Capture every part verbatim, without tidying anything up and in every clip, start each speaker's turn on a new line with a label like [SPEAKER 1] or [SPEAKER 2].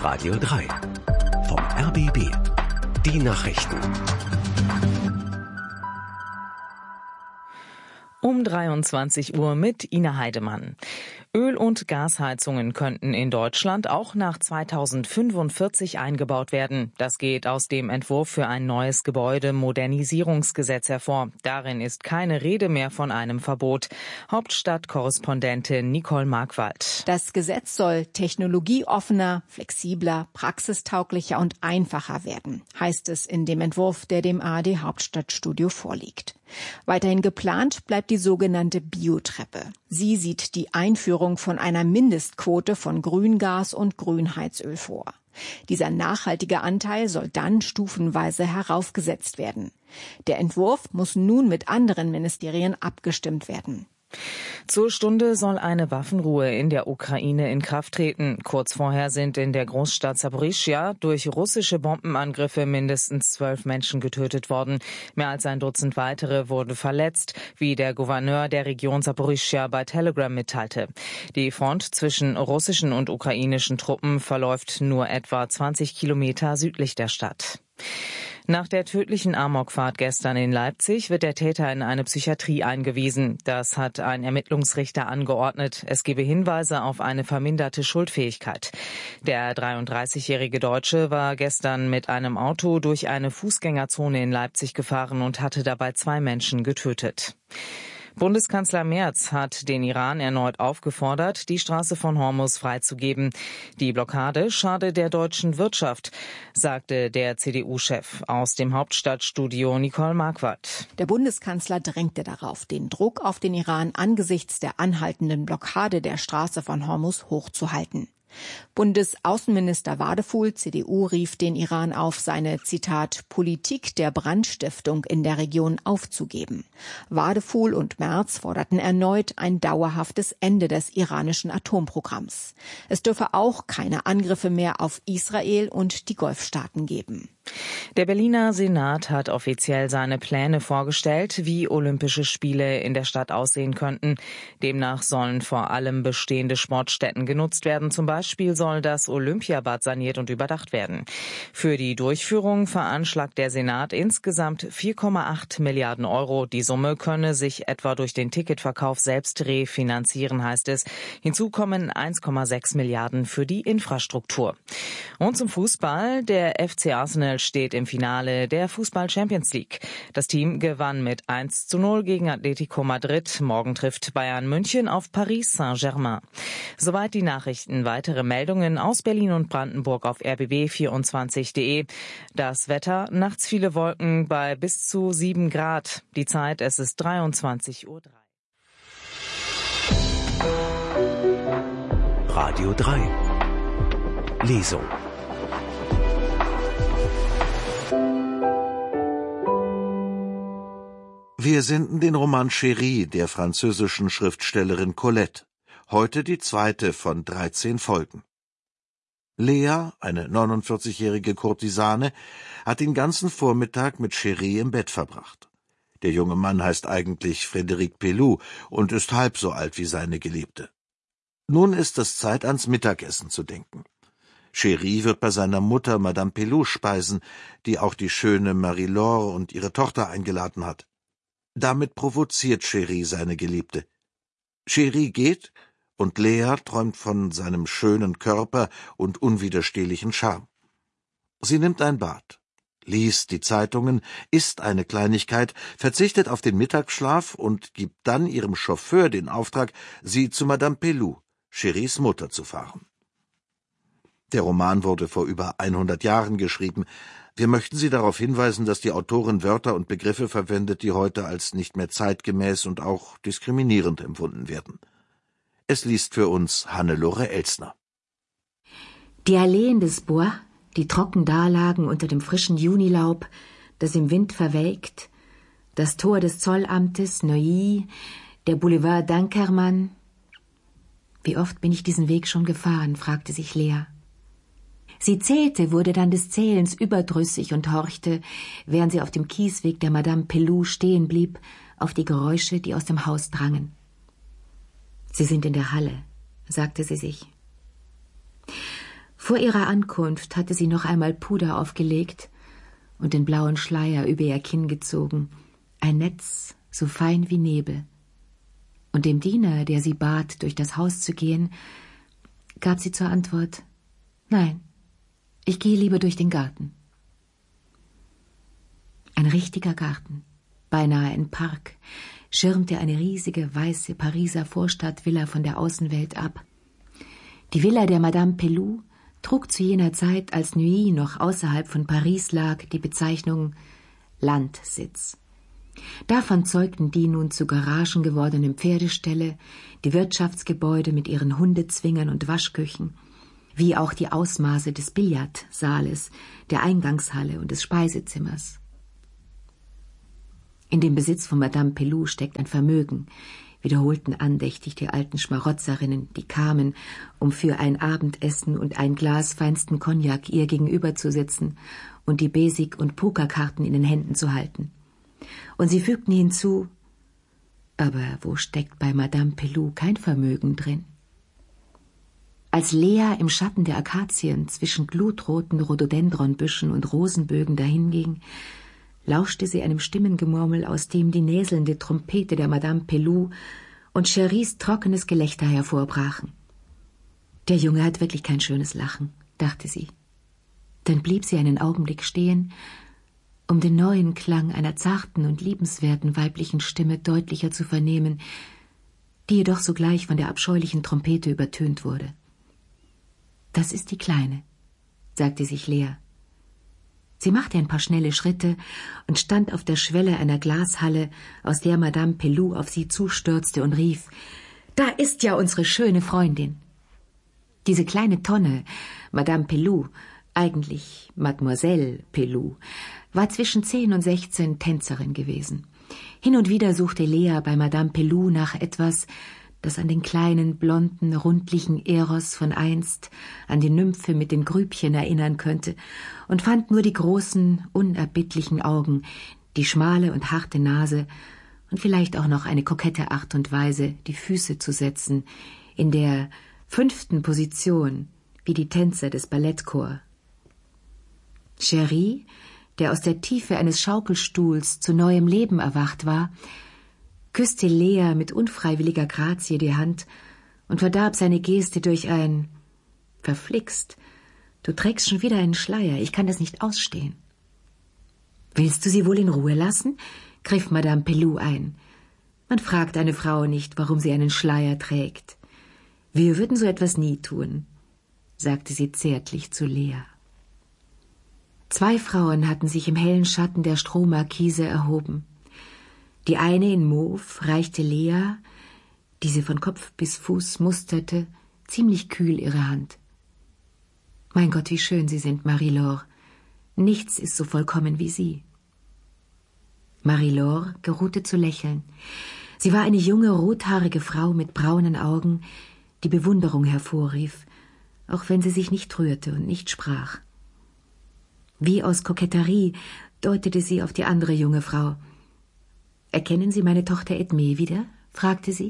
[SPEAKER 1] Radio drei. Vom R B B. Die Nachrichten.
[SPEAKER 2] Um dreiundzwanzig Uhr mit Ina Heidemann. Öl- und Gasheizungen könnten in Deutschland auch nach zweitausendfünfundvierzig eingebaut werden. Das geht aus dem Entwurf für ein neues Gebäudemodernisierungsgesetz hervor. Darin ist keine Rede mehr von einem Verbot. Hauptstadtkorrespondentin Nicole Markwald.
[SPEAKER 3] Das Gesetz soll technologieoffener, flexibler, praxistauglicher und einfacher werden, heißt es in dem Entwurf, der dem A R D-Hauptstadtstudio vorliegt. Weiterhin geplant bleibt die sogenannte Biotreppe. Sie sieht die Einführung von einer Mindestquote von Grüngas und Grünheizöl vor. Dieser nachhaltige Anteil soll dann stufenweise heraufgesetzt werden. Der Entwurf muss nun mit anderen Ministerien abgestimmt werden.
[SPEAKER 2] Zur Stunde soll eine Waffenruhe in der Ukraine in Kraft treten. Kurz vorher sind in der Großstadt Saporischschja durch russische Bombenangriffe mindestens zwölf Menschen getötet worden. Mehr als ein Dutzend weitere wurden verletzt, wie der Gouverneur der Region Saporischschja bei Telegram mitteilte. Die Front zwischen russischen und ukrainischen Truppen verläuft nur etwa zwanzig Kilometer südlich der Stadt. Nach der tödlichen Amokfahrt gestern in Leipzig wird der Täter in eine Psychiatrie eingewiesen. Das hat ein Ermittlungsrichter angeordnet. Es gebe Hinweise auf eine verminderte Schuldfähigkeit. Der dreiunddreißigjährige Deutsche war gestern mit einem Auto durch eine Fußgängerzone in Leipzig gefahren und hatte dabei zwei Menschen getötet. Bundeskanzler Merz hat den Iran erneut aufgefordert, die Straße von Hormuz freizugeben. Die Blockade schade der deutschen Wirtschaft, sagte der C D U-Chef. Aus dem Hauptstadtstudio Nicole Markwald.
[SPEAKER 3] Der Bundeskanzler drängte darauf, den Druck auf den Iran angesichts der anhaltenden Blockade der Straße von Hormuz hochzuhalten. Bundesaußenminister Wadefuhl, C D U, rief den Iran auf, seine, Zitat, Politik der Brandstiftung in der Region aufzugeben. Wadefuhl und Merz forderten erneut ein dauerhaftes Ende des iranischen Atomprogramms. Es dürfe auch keine Angriffe mehr auf Israel und die Golfstaaten geben.
[SPEAKER 2] Der Berliner Senat hat offiziell seine Pläne vorgestellt, wie Olympische Spiele in der Stadt aussehen könnten. Demnach sollen vor allem bestehende Sportstätten genutzt werden. Zum Beispiel soll das Olympiabad saniert und überdacht werden. Für die Durchführung veranschlagt der Senat insgesamt vier Komma acht Milliarden Euro. Die Summe könne sich etwa durch den Ticketverkauf selbst refinanzieren, heißt es. Hinzu kommen eins Komma sechs Milliarden für die Infrastruktur. Und zum Fußball. Der F C Arsenal steht im Finale der Fußball-Champions League. Das Team gewann mit eins zu null gegen Atletico Madrid. Morgen trifft Bayern München auf Paris Saint-Germain. Soweit die Nachrichten. Weitere Meldungen aus Berlin und Brandenburg auf r b b vierundzwanzig punkt de. Das Wetter, nachts viele Wolken bei bis zu sieben Grad. Die Zeit, es ist dreiundzwanzig Uhr drei.
[SPEAKER 1] Radio drei. Lesung.
[SPEAKER 4] Wir senden den Roman Chérie der französischen Schriftstellerin Colette. Heute die zweite von dreizehn Folgen. Lea, eine neunundvierzigjährige Kurtisane, hat den ganzen Vormittag mit Chérie im Bett verbracht. Der junge Mann heißt eigentlich Frédéric Pelou und ist halb so alt wie seine Geliebte. Nun ist es Zeit, ans Mittagessen zu denken. Chérie wird bei seiner Mutter Madame Pelou speisen, die auch die schöne Marie-Laure und ihre Tochter eingeladen hat. Damit provoziert Chérie seine Geliebte. Chérie geht, und Lea träumt von seinem schönen Körper und unwiderstehlichen Charme. Sie nimmt ein Bad, liest die Zeitungen, isst eine Kleinigkeit, verzichtet auf den Mittagsschlaf und gibt dann ihrem Chauffeur den Auftrag, sie zu Madame Pelou, Chéries Mutter, zu fahren. Der Roman wurde vor über hundert Jahren geschrieben. Wir möchten Sie darauf hinweisen, dass die Autorin Wörter und Begriffe verwendet, die heute als nicht mehr zeitgemäß und auch diskriminierend empfunden werden. Es liest für uns Hannelore Elsner.
[SPEAKER 5] Die Alleen des Bois, die trocken dalagen unter dem frischen Junilaub, das im Wind verwelkt, das Tor des Zollamtes, Neuilly, der Boulevard d'Inkermann. Wie oft bin ich diesen Weg schon gefahren, fragte sich Lea. Sie zählte, wurde dann des Zählens überdrüssig und horchte, während sie auf dem Kiesweg der Madame Pelou stehen blieb, auf die Geräusche, die aus dem Haus drangen. Sie sind in der Halle, sagte sie sich. Vor ihrer Ankunft hatte sie noch einmal Puder aufgelegt und den blauen Schleier über ihr Kinn gezogen, ein Netz so fein wie Nebel. Und dem Diener, der sie bat, durch das Haus zu gehen, gab sie zur Antwort: »Nein, ich gehe lieber durch den Garten.« Ein richtiger Garten, beinahe ein Park, schirmte eine riesige weiße Pariser Vorstadtvilla von der Außenwelt ab. Die Villa der Madame Peloux trug zu jener Zeit, als Neuilly noch außerhalb von Paris lag, die Bezeichnung Landsitz. Davon zeugten die nun zu Garagen gewordenen Pferdeställe, die Wirtschaftsgebäude mit ihren Hundezwingern und Waschküchen, wie auch die Ausmaße des Billardsaales, der Eingangshalle und des Speisezimmers. In dem Besitz von Madame Peloux steckt ein Vermögen, wiederholten andächtig die alten Schmarotzerinnen, die kamen, um für ein Abendessen und ein Glas feinsten Cognac ihr gegenüber zu sitzen und die Besik- und Pokerkarten in den Händen zu halten. Und sie fügten hinzu: aber wo steckt bei Madame Peloux kein Vermögen drin? Als Lea im Schatten der Akazien zwischen glutroten Rhododendronbüschen und Rosenbögen dahinging, lauschte sie einem Stimmengemurmel, aus dem die näselnde Trompete der Madame Peloux und Cheries trockenes Gelächter hervorbrachen. Der Junge hat wirklich kein schönes Lachen, dachte sie. Dann blieb sie einen Augenblick stehen, um den neuen Klang einer zarten und liebenswerten weiblichen Stimme deutlicher zu vernehmen, die jedoch sogleich von der abscheulichen Trompete übertönt wurde. »Das ist die Kleine«, sagte sich Lea. Sie machte ein paar schnelle Schritte und stand auf der Schwelle einer Glashalle, aus der Madame Peloux auf sie zustürzte und rief: »Da ist ja unsere schöne Freundin!« Diese kleine Tonne, Madame Peloux, eigentlich Mademoiselle Peloux, war zwischen zehn und sechzehn Tänzerin gewesen. Hin und wieder suchte Lea bei Madame Peloux nach etwas, das an den kleinen, blonden, rundlichen Eros von einst, an die Nymphe mit den Grübchen erinnern könnte, und fand nur die großen, unerbittlichen Augen, die schmale und harte Nase und vielleicht auch noch eine kokette Art und Weise, die Füße zu setzen, in der fünften Position, wie die Tänzer des Ballettchor. Cherie, der aus der Tiefe eines Schaukelstuhls zu neuem Leben erwacht war, küsste Lea mit unfreiwilliger Grazie die Hand und verdarb seine Geste durch ein »Verflixt, du trägst schon wieder einen Schleier, ich kann das nicht ausstehen.« »Willst du sie wohl in Ruhe lassen?« griff Madame Peloux ein. »Man fragt eine Frau nicht, warum sie einen Schleier trägt. Wir würden so etwas nie tun«, sagte sie zärtlich zu Lea. Zwei Frauen hatten sich im hellen Schatten der Strohmarkise erhoben. Die eine in Mauve reichte Lea, die sie von Kopf bis Fuß musterte, ziemlich kühl ihre Hand. »Mein Gott, wie schön Sie sind, Marie-Laure. Nichts ist so vollkommen wie Sie.« Marie-Laure geruhte zu lächeln. Sie war eine junge, rothaarige Frau mit braunen Augen, die Bewunderung hervorrief, auch wenn sie sich nicht rührte und nicht sprach. Wie aus Koketterie deutete sie auf die andere junge Frau. »Erkennen Sie meine Tochter Edmée wieder?« fragte sie.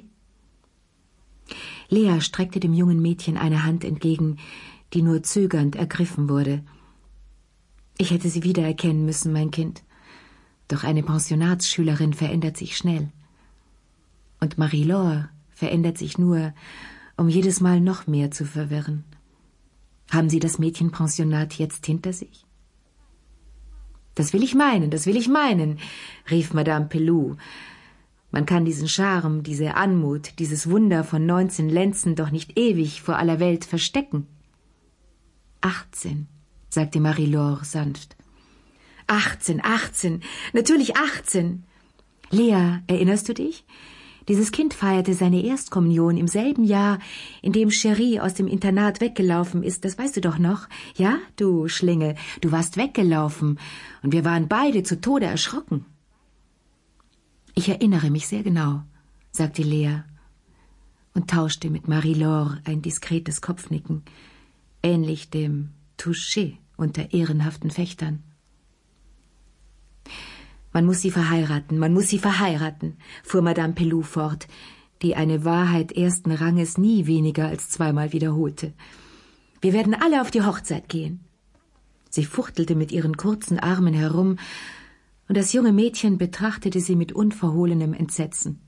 [SPEAKER 5] Lea streckte dem jungen Mädchen eine Hand entgegen, die nur zögernd ergriffen wurde. »Ich hätte Sie wiedererkennen müssen, mein Kind. Doch eine Pensionatsschülerin verändert sich schnell. Und Marie-Laure verändert sich nur, um jedes Mal noch mehr zu verwirren. Haben Sie das Mädchenpensionat jetzt hinter sich?« »Das will ich meinen, das will ich meinen«, rief Madame Peloux. »Man kann diesen Charme, diese Anmut, dieses Wunder von neunzehn Lenzen doch nicht ewig vor aller Welt verstecken.« »Achtzehn«, sagte Marie-Laure sanft. »Achtzehn, achtzehn, natürlich achtzehn. Lea, erinnerst du dich? Dieses Kind feierte seine Erstkommunion im selben Jahr, in dem Cherie aus dem Internat weggelaufen ist. Das weißt du doch noch? Ja, du Schlinge, du warst weggelaufen und wir waren beide zu Tode erschrocken.« »Ich erinnere mich sehr genau«, sagte Lea und tauschte mit Marie-Laure ein diskretes Kopfnicken, ähnlich dem Touché unter ehrenhaften Fechtern. »Man muss sie verheiraten, man muss sie verheiraten«, fuhr Madame Peloux fort, die eine Wahrheit ersten Ranges nie weniger als zweimal wiederholte. Wir werden alle auf die Hochzeit gehen. Sie fuchtelte mit ihren kurzen Armen herum, und das junge Mädchen betrachtete sie mit unverhohlenem Entsetzen.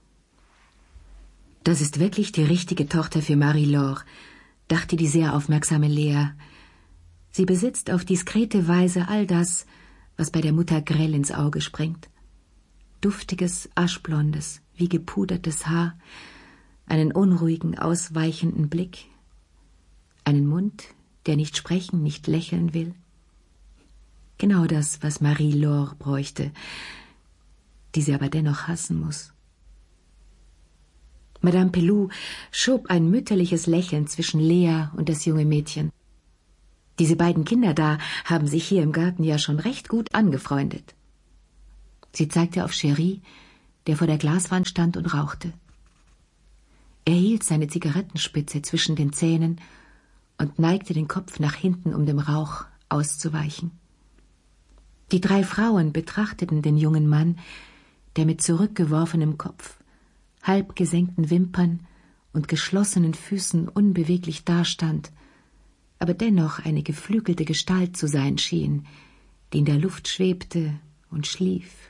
[SPEAKER 5] Das ist wirklich die richtige Tochter für Marie-Laure, dachte die sehr aufmerksame Lea. Sie besitzt auf diskrete Weise all das, was bei der Mutter grell ins Auge springt. Duftiges, aschblondes, wie gepudertes Haar, einen unruhigen, ausweichenden Blick, einen Mund, der nicht sprechen, nicht lächeln will. Genau das, was Marie-Laure bräuchte, die sie aber dennoch hassen muss. Madame Pelou schob ein mütterliches Lächeln zwischen Lea und das junge Mädchen. Diese beiden Kinder da haben sich hier im Garten ja schon recht gut angefreundet. Sie zeigte auf Chéri, der vor der Glaswand stand und rauchte. Er hielt seine Zigarettenspitze zwischen den Zähnen und neigte den Kopf nach hinten, um dem Rauch auszuweichen. Die drei Frauen betrachteten den jungen Mann, der mit zurückgeworfenem Kopf, halb gesenkten Wimpern und geschlossenen Füßen unbeweglich dastand, aber dennoch eine geflügelte Gestalt zu sein schien, die in der Luft schwebte und schlief.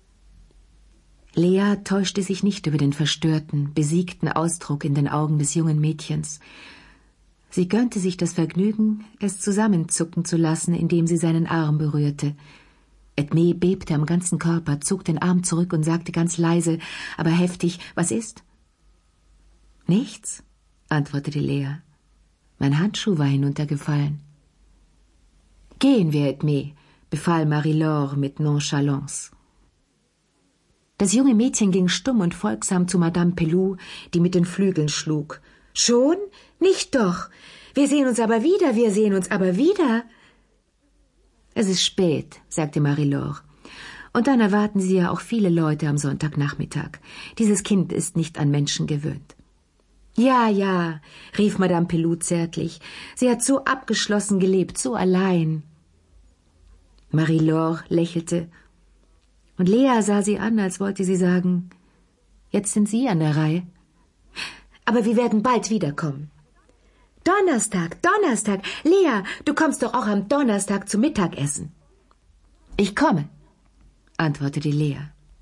[SPEAKER 5] Lea täuschte sich nicht über den verstörten, besiegten Ausdruck in den Augen des jungen Mädchens. Sie gönnte sich das Vergnügen, es zusammenzucken zu lassen, indem sie seinen Arm berührte. Edmé bebte am ganzen Körper, zog den Arm zurück und sagte ganz leise, aber heftig, »Was ist?« »Nichts«, antwortete Lea. »Mein Handschuh war hinuntergefallen.« »Gehen wir, Edmé«, befahl Marie-Laure mit Nonchalance. Das junge Mädchen ging stumm und folgsam zu Madame Pelou, die mit den Flügeln schlug. »Schon? Nicht doch! Wir sehen uns aber wieder, wir sehen uns aber wieder!« »Es ist spät«, sagte Marie-Laure. »Und dann erwarten Sie ja auch viele Leute am Sonntagnachmittag. Dieses Kind ist nicht an Menschen gewöhnt.« »Ja, ja«, rief Madame Pelou zärtlich. »Sie hat so abgeschlossen gelebt, so allein.« Marie-Laure lächelte, und Lea sah sie an, als wollte sie sagen, »Jetzt sind Sie an der Reihe.« »Aber wir werden bald wiederkommen.« »Donnerstag, Donnerstag! Lea, du kommst doch auch am Donnerstag zum Mittagessen.« »Ich komme«, antwortete Lea.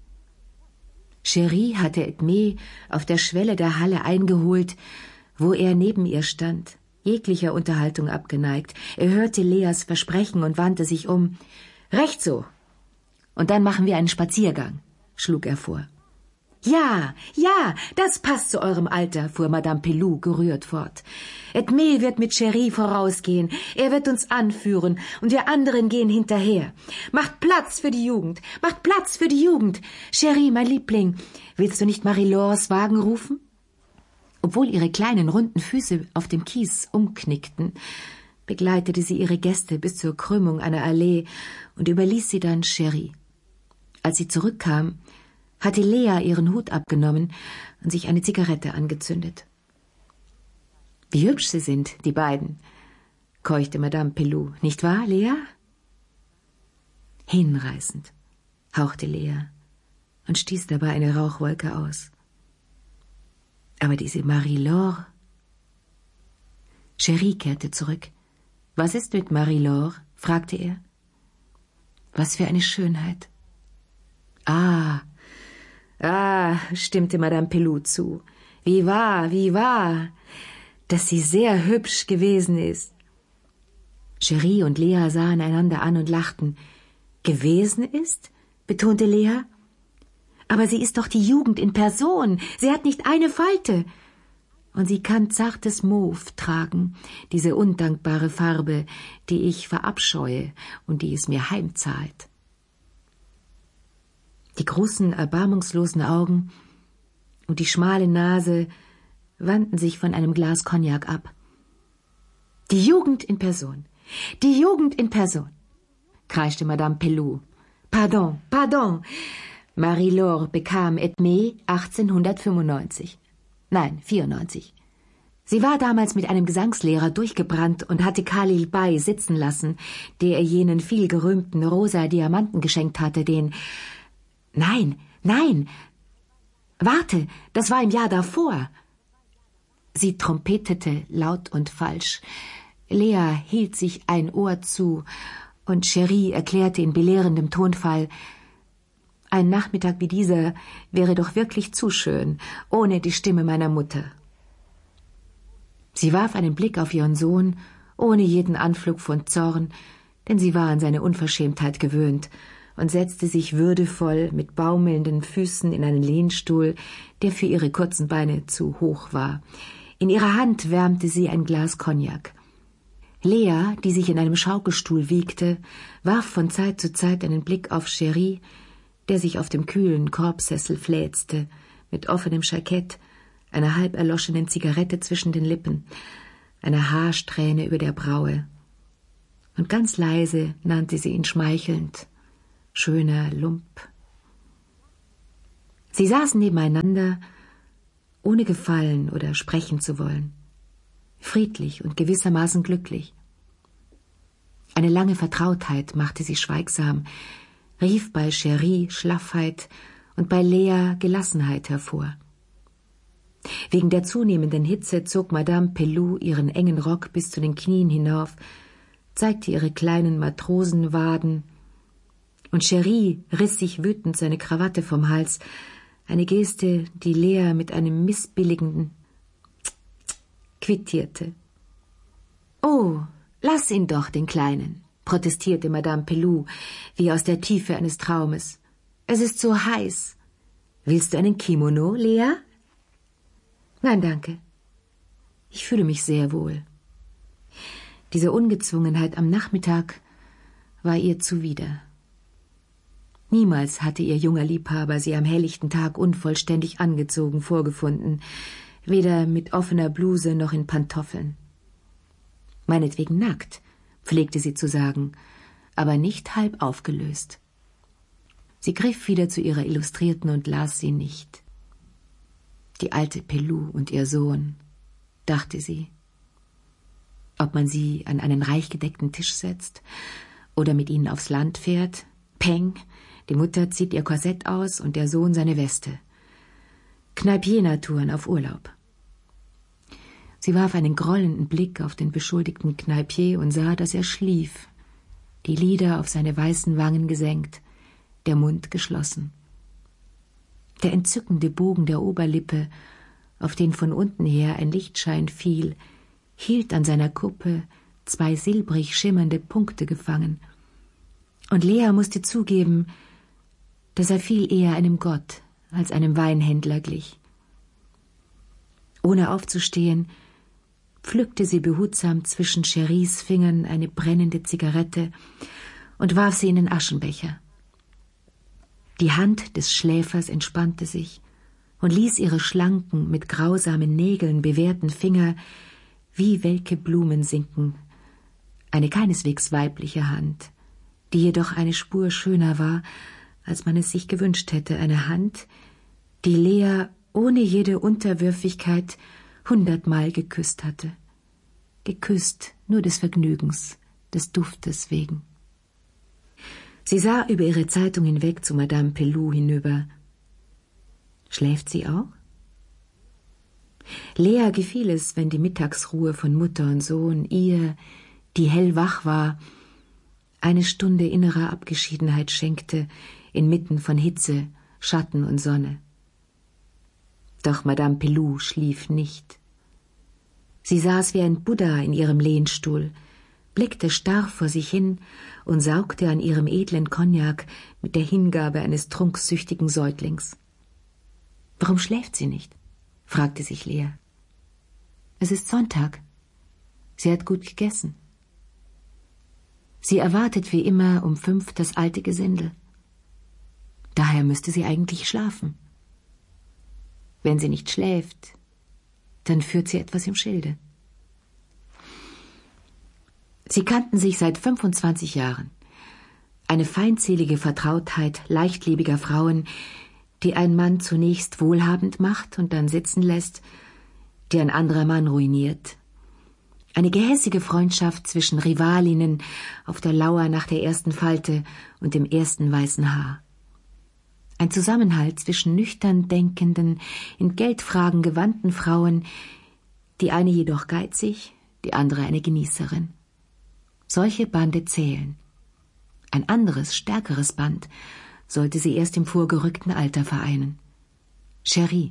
[SPEAKER 5] Chéri hatte Edmé auf der Schwelle der Halle eingeholt, wo er neben ihr stand, jeglicher Unterhaltung abgeneigt. Er hörte Leas Versprechen und wandte sich um. »Recht so. Und dann machen wir einen Spaziergang«, schlug er vor. »Ja, ja, das passt zu eurem Alter«, fuhr Madame Pelou gerührt fort. »Edmé wird mit Chéri vorausgehen, er wird uns anführen, und wir anderen gehen hinterher. Macht Platz für die Jugend, macht Platz für die Jugend. Chéri, mein Liebling, willst du nicht Marie-Laures Wagen rufen?« Obwohl ihre kleinen, runden Füße auf dem Kies umknickten, begleitete sie ihre Gäste bis zur Krümmung einer Allee und überließ sie dann Chéri. Als sie zurückkam, hatte Lea ihren Hut abgenommen und sich eine Zigarette angezündet. »Wie hübsch sie sind, die beiden«, keuchte Madame Pelou. »Nicht wahr, Lea?« »Hinreißend«, hauchte Lea und stieß dabei eine Rauchwolke aus. »Aber diese Marie-Laure...« Chéri kehrte zurück. »Was ist mit Marie-Laure?« fragte er. »Was für eine Schönheit!« »Ah, ah«, stimmte Madame Pelou zu. »Wie wahr, wie wahr, dass sie sehr hübsch gewesen ist.« Chéri und Lea sahen einander an und lachten. »Gewesen ist?« betonte Lea. »Aber sie ist doch die Jugend in Person. Sie hat nicht eine Falte. Und sie kann zartes Mauve tragen, diese undankbare Farbe, die ich verabscheue und die es mir heimzahlt.« Die großen, erbarmungslosen Augen und die schmale Nase wandten sich von einem Glas Cognac ab. »Die Jugend in Person, die Jugend in Person«, kreischte Madame Pelou. »Pardon, pardon. Marie-Laure bekam Edmé achtzehnhundertfünfundneunzig. Nein, vierundneunzig. Sie war damals mit einem Gesangslehrer durchgebrannt und hatte Khalil Bey sitzen lassen, der ihr jenen vielgerühmten rosa Diamanten geschenkt hatte, den... »Nein, nein! Warte, das war im Jahr davor!« Sie trompetete laut und falsch. Lea hielt sich ein Ohr zu, und Cherie erklärte in belehrendem Tonfall, ein Nachmittag wie dieser wäre doch wirklich zu schön, ohne die Stimme meiner Mutter. Sie warf einen Blick auf ihren Sohn, ohne jeden Anflug von Zorn, denn sie war an seine Unverschämtheit gewöhnt, und setzte sich würdevoll mit baumelnden Füßen in einen Lehnstuhl, der für ihre kurzen Beine zu hoch war. In ihrer Hand wärmte sie ein Glas Cognac. Lea, die sich in einem Schaukelstuhl wiegte, warf von Zeit zu Zeit einen Blick auf Cherie, der sich auf dem kühlen Korbsessel fläzte, mit offenem Jackett, einer halb erloschenen Zigarette zwischen den Lippen, einer Haarsträhne über der Braue. Und ganz leise nannte sie ihn schmeichelnd, schöner Lump. Sie saßen nebeneinander, ohne gefallen oder sprechen zu wollen, friedlich und gewissermaßen glücklich. Eine lange Vertrautheit machte sie schweigsam, rief bei Cherie Schlaffheit und bei Lea Gelassenheit hervor. Wegen der zunehmenden Hitze zog Madame Pelou ihren engen Rock bis zu den Knien hinauf, zeigte ihre kleinen Matrosenwaden, und Cherie riss sich wütend seine Krawatte vom Hals, eine Geste, die Lea mit einem missbilligenden quittierte. »Oh, lass ihn doch, den Kleinen«, protestierte Madame Pelou, wie aus der Tiefe eines Traumes. »Es ist so heiß. Willst du einen Kimono, Lea?« »Nein, danke. Ich fühle mich sehr wohl.« Diese Ungezwungenheit am Nachmittag war ihr zuwider. Niemals hatte ihr junger Liebhaber sie am helllichten Tag unvollständig angezogen vorgefunden, weder mit offener Bluse noch in Pantoffeln. Meinetwegen nackt, pflegte sie zu sagen, aber nicht halb aufgelöst. Sie griff wieder zu ihrer Illustrierten und las sie nicht. Die alte Pelou und ihr Sohn, dachte sie. Ob man sie an einen reich gedeckten Tisch setzt oder mit ihnen aufs Land fährt, peng, die Mutter zieht ihr Korsett aus und der Sohn seine Weste. Kneipiener-Touren auf Urlaub. Sie warf einen grollenden Blick auf den beschuldigten Kneipier und sah, dass er schlief, die Lider auf seine weißen Wangen gesenkt, der Mund geschlossen. Der entzückende Bogen der Oberlippe, auf den von unten her ein Lichtschein fiel, hielt an seiner Kuppe zwei silbrig schimmernde Punkte gefangen. Und Lea musste zugeben, dass er viel eher einem Gott als einem Weinhändler glich. Ohne aufzustehen, pflückte sie behutsam zwischen Cheries Fingern eine brennende Zigarette und warf sie in den Aschenbecher. Die Hand des Schläfers entspannte sich und ließ ihre schlanken, mit grausamen Nägeln bewehrten Finger wie welke Blumen sinken, eine keineswegs weibliche Hand, die jedoch eine Spur schöner war, als man es sich gewünscht hätte, eine Hand, die Lea ohne jede Unterwürfigkeit hundertmal geküsst hatte. Geküsst nur des Vergnügens, des Duftes wegen. Sie sah über ihre Zeitung hinweg zu Madame Pelou hinüber. Schläft sie auch? Lea gefiel es, wenn die Mittagsruhe von Mutter und Sohn ihr, die hellwach war, eine Stunde innerer Abgeschiedenheit schenkte, inmitten von Hitze, Schatten und Sonne. Doch Madame Pelou schlief nicht. Sie saß wie ein Buddha in ihrem Lehnstuhl, blickte starr vor sich hin und saugte an ihrem edlen Cognac mit der Hingabe eines trunksüchtigen Säuglings. »Warum schläft sie nicht?« fragte sich Lea. »Es ist Sonntag. Sie hat gut gegessen. Sie erwartet wie immer um fünf das alte Gesindel. Daher müsste sie eigentlich schlafen. Wenn sie nicht schläft, dann führt sie etwas im Schilde.« Sie kannten sich seit fünfundzwanzig Jahren. Eine feindselige Vertrautheit leichtlebiger Frauen, die ein Mann zunächst wohlhabend macht und dann sitzen lässt, die ein anderer Mann ruiniert. Eine gehässige Freundschaft zwischen Rivalinnen auf der Lauer nach der ersten Falte und dem ersten weißen Haar. Ein Zusammenhalt zwischen nüchtern denkenden, in Geldfragen gewandten Frauen, die eine jedoch geizig, die andere eine Genießerin. Solche Bande zählen. Ein anderes, stärkeres Band sollte sie erst im vorgerückten Alter vereinen. Cherie.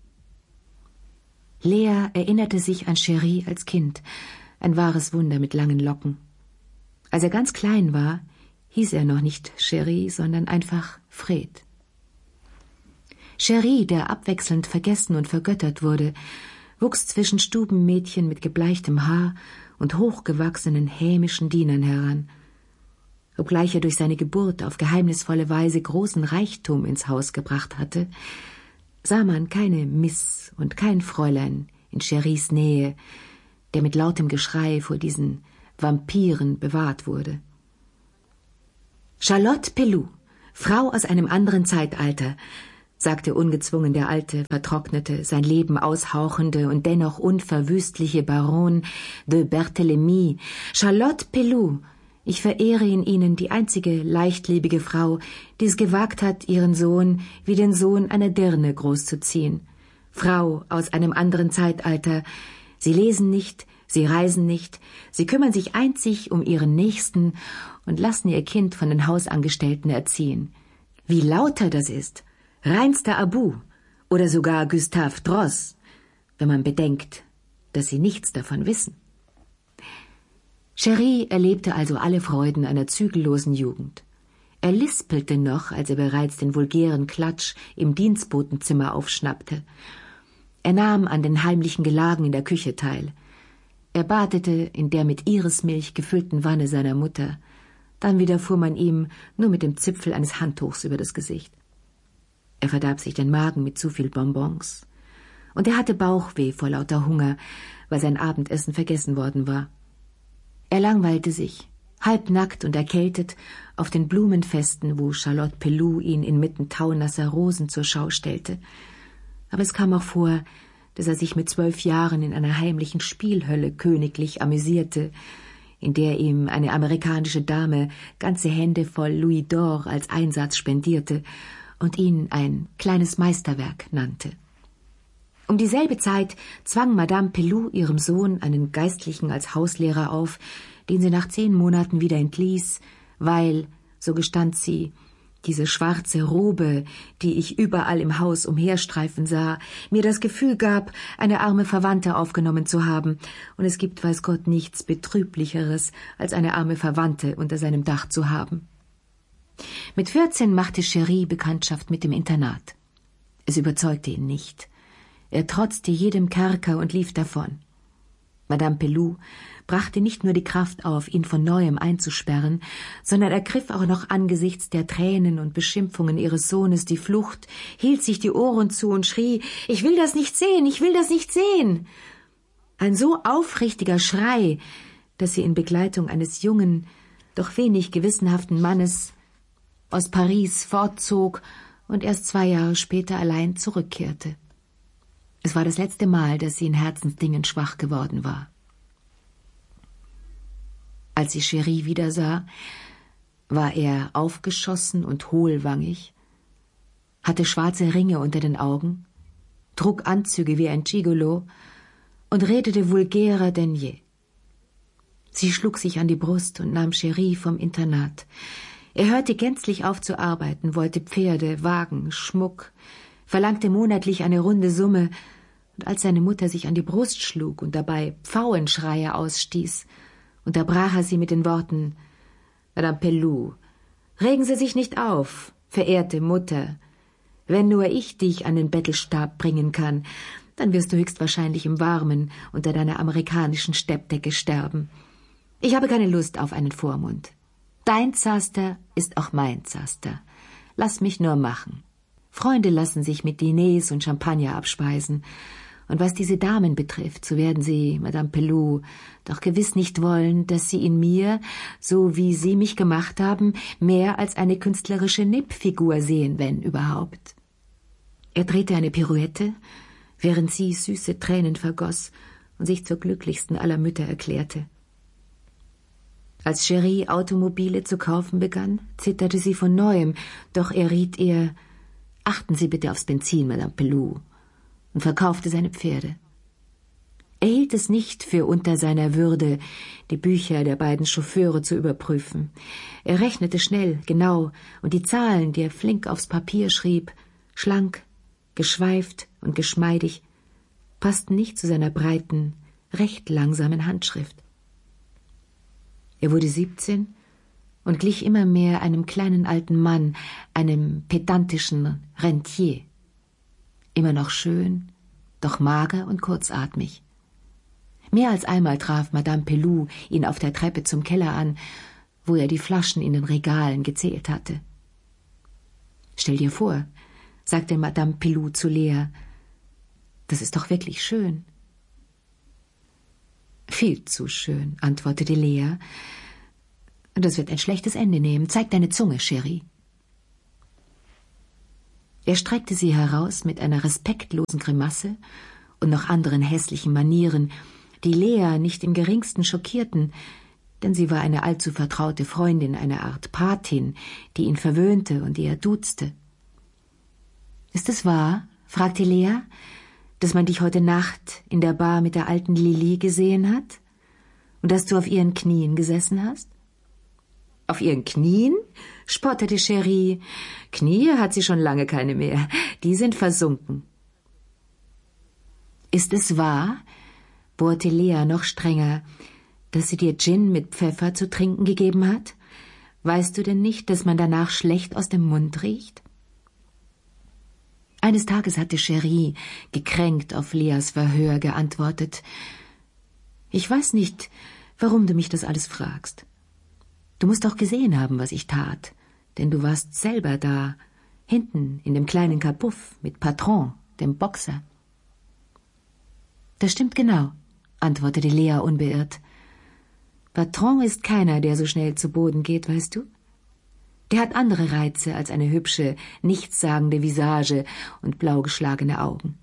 [SPEAKER 5] Lea erinnerte sich an Cherie als Kind, ein wahres Wunder mit langen Locken. Als er ganz klein war, hieß er noch nicht Cherie, sondern einfach Fred. Cherie, der abwechselnd vergessen und vergöttert wurde, wuchs zwischen Stubenmädchen mit gebleichtem Haar und hochgewachsenen hämischen Dienern heran. Obgleich er durch seine Geburt auf geheimnisvolle Weise großen Reichtum ins Haus gebracht hatte, sah man keine Miss und kein Fräulein in Cheries Nähe, der mit lautem Geschrei vor diesen Vampiren bewahrt wurde. Charlotte Pelloux, Frau aus einem anderen Zeitalter, sagte ungezwungen der alte, vertrocknete, sein Leben aushauchende und dennoch unverwüstliche Baron de Berthélemy. Charlotte Pelloux, ich verehre in Ihnen die einzige leichtlebige Frau, die es gewagt hat, ihren Sohn wie den Sohn einer Dirne großzuziehen. Frau aus einem anderen Zeitalter. Sie lesen nicht, sie reisen nicht, sie kümmern sich einzig um ihren Nächsten und lassen ihr Kind von den Hausangestellten erziehen. Wie lauter das ist! Reinster Abu oder sogar Gustave Droz, wenn man bedenkt, dass sie nichts davon wissen. Cherie erlebte also alle Freuden einer zügellosen Jugend. Er lispelte noch, als er bereits den vulgären Klatsch im Dienstbotenzimmer aufschnappte. Er nahm an den heimlichen Gelagen in der Küche teil. Er badete in der mit Irismilch gefüllten Wanne seiner Mutter. Dann widerfuhr man ihm nur mit dem Zipfel eines Handtuchs über das Gesicht. Er verdarb sich den Magen mit zu viel Bonbons. Und er hatte Bauchweh vor lauter Hunger, weil sein Abendessen vergessen worden war. Er langweilte sich, halbnackt und erkältet, auf den Blumenfesten, wo Charlotte Pelloux ihn inmitten taunasser Rosen zur Schau stellte. Aber es kam auch vor, dass er sich mit zwölf Jahren in einer heimlichen Spielhölle königlich amüsierte, in der ihm eine amerikanische Dame ganze Hände voll Louis d'Or als Einsatz spendierte und ihn ein kleines Meisterwerk nannte. Um dieselbe Zeit zwang Madame Pelloux ihrem Sohn einen Geistlichen als Hauslehrer auf, den sie nach zehn Monaten wieder entließ, weil, so gestand sie, diese schwarze Robe, die ich überall im Haus umherstreifen sah, mir das Gefühl gab, eine arme Verwandte aufgenommen zu haben, und es gibt, weiß Gott, nichts Betrüblicheres, als eine arme Verwandte unter seinem Dach zu haben. Mit vierzehn machte Cherie Bekanntschaft mit dem Internat. Es überzeugte ihn nicht. Er trotzte jedem Kerker und lief davon. Madame Pelloux brachte nicht nur die Kraft auf, ihn von Neuem einzusperren, sondern ergriff auch noch angesichts der Tränen und Beschimpfungen ihres Sohnes die Flucht, hielt sich die Ohren zu und schrie, »Ich will das nicht sehen, ich will das nicht sehen!« Ein so aufrichtiger Schrei, dass sie in Begleitung eines jungen, doch wenig gewissenhaften Mannes aus Paris fortzog und erst zwei Jahre später allein zurückkehrte. Es war das letzte Mal, dass sie in Herzensdingen schwach geworden war. Als sie Cherie wiedersah, war er aufgeschossen und hohlwangig, hatte schwarze Ringe unter den Augen, trug Anzüge wie ein Gigolo und redete vulgärer denn je. Sie schlug sich an die Brust und nahm Cherie vom Internat. Er hörte gänzlich auf zu arbeiten, wollte Pferde, Wagen, Schmuck, verlangte monatlich eine runde Summe, und als seine Mutter sich an die Brust schlug und dabei Pfauenschreie ausstieß, unterbrach er sie mit den Worten, »Madame Pelloux, regen Sie sich nicht auf, verehrte Mutter. Wenn nur ich dich an den Bettelstab bringen kann, dann wirst du höchstwahrscheinlich im Warmen unter deiner amerikanischen Steppdecke sterben. Ich habe keine Lust auf einen Vormund. Dein Zaster ist auch mein Zaster. Lass mich nur machen. Freunde lassen sich mit Diners und Champagner abspeisen. Und was diese Damen betrifft, so werden sie, Madame Pelloux, doch gewiss nicht wollen, dass sie in mir, so wie sie mich gemacht haben, mehr als eine künstlerische Nippfigur sehen, wenn überhaupt.« Er drehte eine Pirouette, während sie süße Tränen vergoss und sich zur glücklichsten aller Mütter erklärte. Als Cherie Automobile zu kaufen begann, zitterte sie von Neuem, doch er riet ihr, »Achten Sie bitte aufs Benzin, Madame Pelloux«, und verkaufte seine Pferde. Er hielt es nicht für unter seiner Würde, die Bücher der beiden Chauffeure zu überprüfen. Er rechnete schnell, genau, und die Zahlen, die er flink aufs Papier schrieb, schlank, geschweift und geschmeidig, passten nicht zu seiner breiten, recht langsamen Handschrift. Er wurde siebzehn und glich immer mehr einem kleinen alten Mann, einem pedantischen Rentier. Immer noch schön, doch mager und kurzatmig. Mehr als einmal traf Madame Pelou ihn auf der Treppe zum Keller an, wo er die Flaschen in den Regalen gezählt hatte. »Stell dir vor«, sagte Madame Pelou zu Lea, »das ist doch wirklich schön.« »Viel zu schön«, antwortete Lea. »Das wird ein schlechtes Ende nehmen. Zeig deine Zunge, Chérie.« Er streckte sie heraus mit einer respektlosen Grimasse und noch anderen hässlichen Manieren, die Lea nicht im geringsten schockierten, denn sie war eine allzu vertraute Freundin, eine Art Patin, die ihn verwöhnte und die er duzte. »Ist es wahr«, fragte Lea, »dass man dich heute Nacht in der Bar mit der alten Lili gesehen hat und dass du auf ihren Knien gesessen hast?« »Auf ihren Knien?« spottete Chérie. »Knie hat sie schon lange keine mehr. Die sind versunken.« »Ist es wahr«, bohrte Lea noch strenger, »dass sie dir Gin mit Pfeffer zu trinken gegeben hat? Weißt du denn nicht, dass man danach schlecht aus dem Mund riecht?« Eines Tages hatte Chérie, gekränkt auf Leas Verhör, geantwortet, »Ich weiß nicht, warum du mich das alles fragst. Du musst doch gesehen haben, was ich tat, denn du warst selber da, hinten in dem kleinen Kapuff mit Patron, dem Boxer.« »Das stimmt genau«, antwortete Lea unbeirrt. »Patron ist keiner, der so schnell zu Boden geht, weißt du? Der hat andere Reize als eine hübsche, nichtssagende Visage und blau geschlagene Augen.«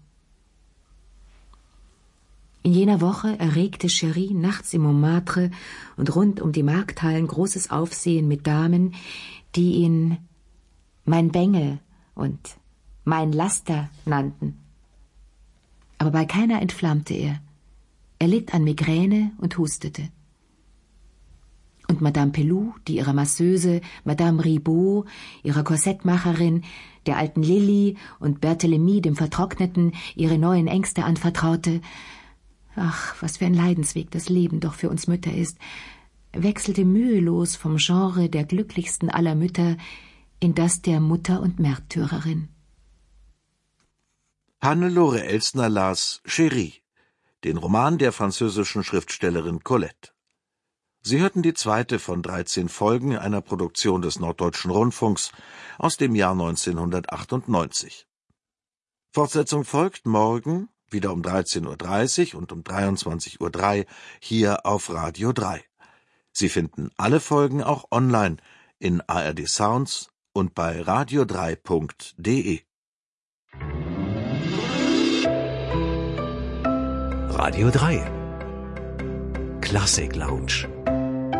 [SPEAKER 5] In jener Woche erregte Chérie nachts im Montmartre und rund um die Markthallen großes Aufsehen mit Damen, die ihn »mein Bengel« und »mein Laster« nannten. Aber bei keiner entflammte er. Er litt an Migräne und hustete. Und Madame Pelou, die ihrer Masseuse, Madame Ribaud, ihrer Korsettmacherin, der alten Lilli und Berthélemy, dem Vertrockneten, ihre neuen Ängste anvertraute, ach, was für ein Leidensweg das Leben doch für uns Mütter ist, wechselte mühelos vom Genre der glücklichsten aller Mütter in das der Mutter und Märtyrerin.
[SPEAKER 4] Hannelore Elsner las Chérie, den Roman der französischen Schriftstellerin Colette. Sie hörten die zweite von dreizehn Folgen einer Produktion des Norddeutschen Rundfunks aus dem Jahr neunzehnhundertachtundneunzig. Fortsetzung folgt morgen, wieder um dreizehn Uhr dreißig und um dreiundzwanzig Uhr drei hier auf Radio drei. Sie finden alle Folgen auch online in A R D Sounds und bei radio drei punkt de.
[SPEAKER 1] Radio drei Klassik Lounge.